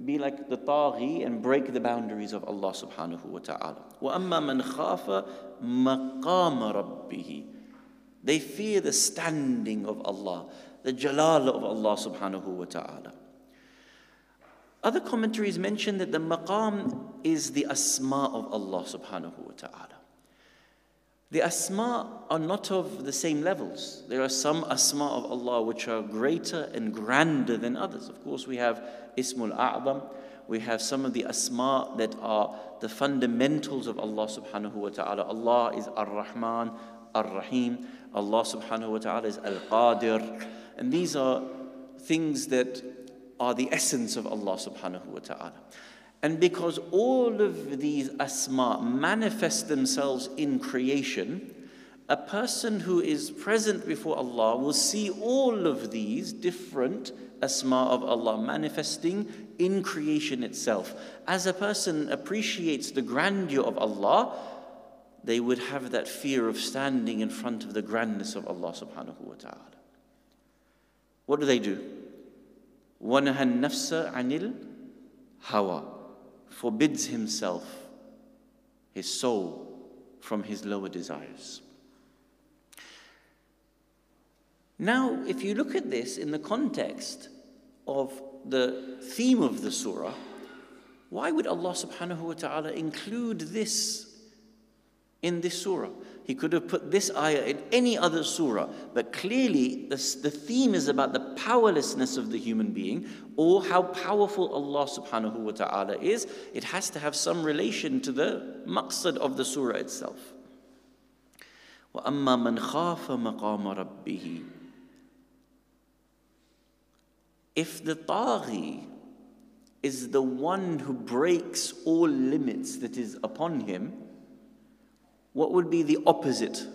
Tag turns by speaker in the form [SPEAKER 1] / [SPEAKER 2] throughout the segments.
[SPEAKER 1] be like the taghi and break the boundaries of Allah subhanahu wa ta'ala. وَأَمَّا مَنْ خَافَ مَقَامَ رَبِّهِ. They fear the standing of Allah, the jalal of Allah subhanahu wa ta'ala. Other commentaries mention that the maqam is the asma of Allah subhanahu wa ta'ala. The asma are not of the same levels. There are some asma of Allah which are greater and grander than others. Of course, we have Ismul A'zam. We have some of the asma that are the fundamentals of Allah subhanahu wa ta'ala. Allah is Ar-Rahman, Ar-Rahim. Allah subhanahu wa ta'ala is Al-Qadir. And these are things that are the essence of Allah subhanahu wa ta'ala. And because all of these asma manifest themselves in creation, a person who is present before Allah will see all of these different asma of Allah manifesting in creation itself. As a person appreciates the grandeur of Allah, they would have that fear of standing in front of the grandness of Allah subhanahu wa ta'ala. What do? وَنَهَى النَّفْسَ عَنِ الْهَوَى. Forbids himself, his soul, from his lower desires. Now, if you look at this in the context of the theme of the surah, why would Allah subhanahu wa ta'ala include this in this surah? He could have put this ayah in any other surah, but clearly the theme is about the powerlessness of the human being, or how powerful Allah subhanahu wa ta'ala is. It has to have some relation to the maqsad of the surah itself. وَأَمَّا مَنْ خَافَ مَقَامَ رَبِّهِ. If the taghi is the one who breaks all limits that is upon him, what would be the opposite?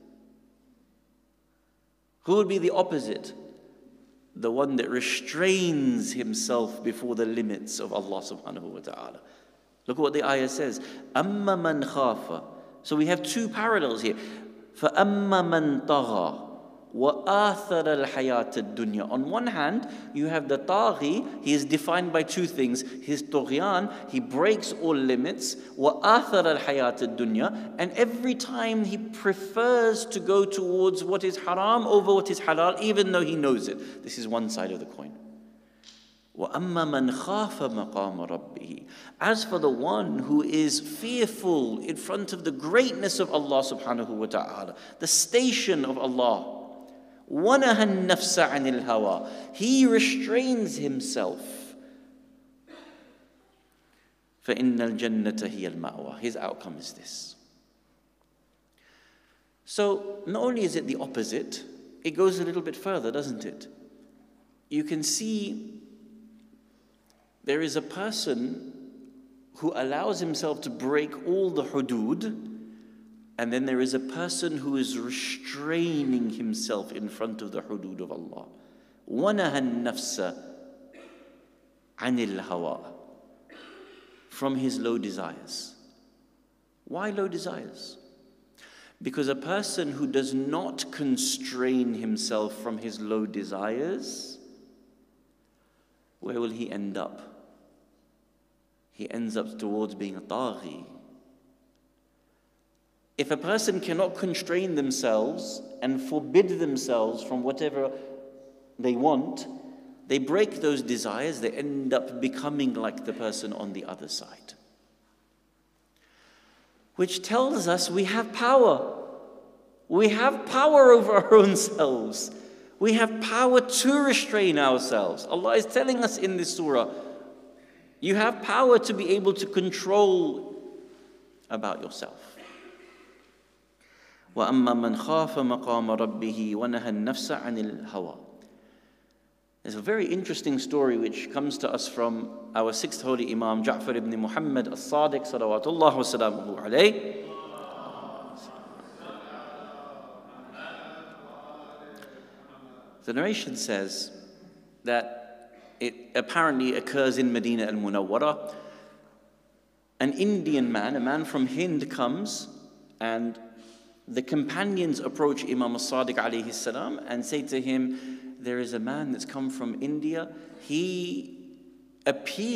[SPEAKER 1] Who would be the opposite? The one that restrains himself before the limits of Allah subhanahu wa ta'ala. Look at what the ayah says. أَمَّا مَنْ خَافَ. So we have two parallels here. فَأَمَّا مَنْ طَغَى وَآثَرَ الْحَيَاةَ الدُّنْيَا. On one hand, you have the taghi. He is defined by two things. His tughyan, he breaks all limits. وَآثَرَ الْحَيَاةَ الدُّنْيا. And every time he prefers to go towards what is haram over what is halal, even though he knows it. This is one side of the coin. وَأَمَّا مَنْ خَافَ مَقَامَ رَبِّهِ. As for the one who is fearful in front of the greatness of Allah subhanahu wa ta'ala, the station of Allah, وَنَهَى النَّفْسَ عَنِ الْهَوَى. He restrains himself. فَإِنَّ الْجَنَّةَ هِيَ الْمَأْوَى. His outcome is this. So, not only is it the opposite, it goes a little bit further, doesn't it? You can see there is a person who allows himself to break all the hudud, and then there is a person who is restraining himself in front of the hudud of Allah. وَنَهَى النَّفْسَ عَنِ الْهَوَى. From his low desires. Why low desires? Because a person who does not constrain himself from his low desires, where will he end up? He ends up towards being a taghi. If a person cannot constrain themselves and forbid themselves from whatever they want, they break those desires, they end up becoming like the person on the other side. Which tells us we have power. We have power over our own selves. We have power to restrain ourselves. Allah is telling us in this surah, you have power to be able to control about yourself. وَأَمَّا مَنْ خَافَ مَقَامَ رَبِّهِ وَنَهَى النَّفْسَ عَنِ الْهَوَى. There's a very interesting story which comes to us from our sixth holy Imam, Ja'far ibn Muhammad as-Sadiq, salawatullah wa salamuhu alayh. The narration says that it apparently occurs in Medina al-Munawwara. An Indian man, a man from Hind, comes, and the companions approach Imam as-Sadiq alayhi salam and say to him, there is a man that's come from India. He appears